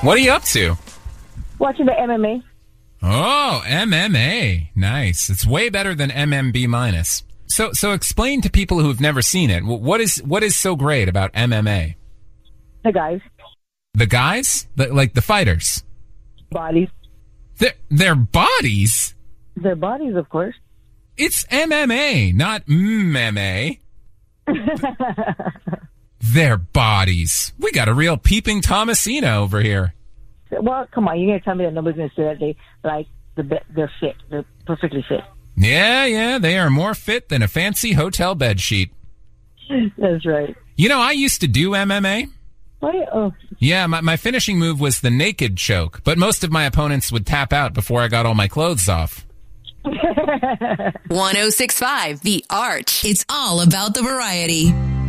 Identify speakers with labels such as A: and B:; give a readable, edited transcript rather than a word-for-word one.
A: What are you up to?
B: Watching the MMA.
A: Oh, MMA. Nice. It's way better than MMB minus. So explain to people who have never seen it. What is so great about MMA?
B: The guys.
A: The guys? Like the fighters?
B: Bodies.
A: Their bodies?
B: Their bodies, of course.
A: It's MMA, not MMA. Their bodies. We got a real peeping Thomasina over here.
B: Well, come on. You're going to tell me that nobody's going to say that they're fit. They're perfectly fit.
A: Yeah. They are more fit than a fancy hotel bed sheet.
B: That's right.
A: You know, I used to do MMA.
B: Oh.
A: Yeah, my finishing move was the naked choke, but most of my opponents would tap out before I got all my clothes off.
C: 1065 The Arch. It's all about the variety.